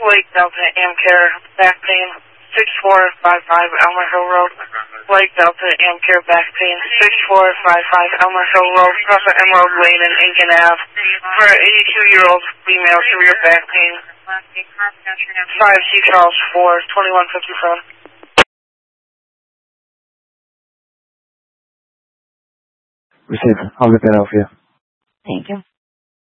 Lake Delta Amcare back pain, 6455 Elmer Hill Road. Lake Delta Amcare back pain, 6455 Elmer Hill Road, across the Emerald Lane in Aiken Ave. For an 82-year-old female severe back pain. 5C Charles 4, 2157. Receiver, I'll get that out for you. Thank you.